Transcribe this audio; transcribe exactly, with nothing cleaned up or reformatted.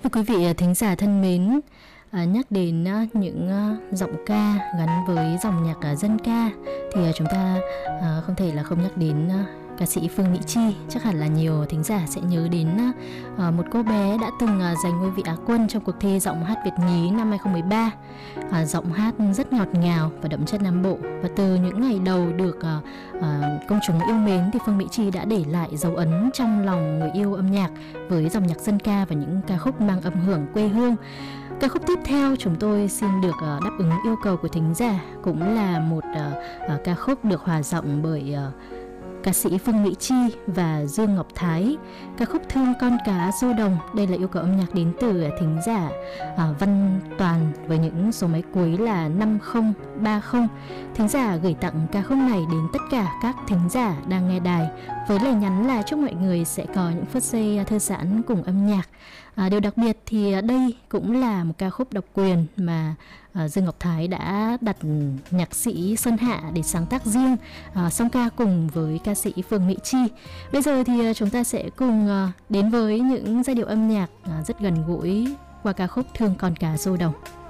Thưa quý vị thính giả thân mến, à, nhắc đến à, những à, giọng ca gắn với dòng nhạc à, dân ca thì à, chúng ta à, không thể là không nhắc đến à, ca sĩ Phương Mỹ Chi. Chắc hẳn là nhiều thính giả sẽ nhớ đến à, một cô bé đã từng à, giành ngôi vị Á quân trong cuộc thi giọng hát Việt nhí năm hai không một ba. À, giọng hát rất ngọt ngào và đậm chất Nam Bộ, và từ những ngày đầu được à, à, công chúng yêu mến thì Phương Mỹ Chi đã để lại dấu ấn trong lòng người yêu âm nhạc với dòng nhạc dân ca và những ca khúc mang âm hưởng quê hương. Ca khúc tiếp theo chúng tôi xin được uh, đáp ứng yêu cầu của thính giả, cũng là một uh, uh, ca khúc được hòa giọng bởi uh, ca sĩ Phương Mỹ Chi và Dương Ngọc Thái. Ca khúc Thương Con Cá Rô Đồng. Đây là yêu cầu âm nhạc đến từ thính giả uh, Văn Toàn với những số máy cuối là năm không ba không. Thính giả gửi tặng ca khúc này đến tất cả các thính giả đang nghe đài với lời nhắn là chúc mọi người sẽ có những phút giây thư giãn cùng âm nhạc. À, điều đặc biệt thì đây cũng là một ca khúc độc quyền mà à, Dương Ngọc Thái đã đặt nhạc sĩ Sơn Hạ để sáng tác riêng, à, song ca cùng với ca sĩ Phương Mỹ Chi. Bây giờ thì chúng ta sẽ cùng à, đến với những giai điệu âm nhạc à, rất gần gũi qua ca khúc Thương Con Cá Rô Đồng.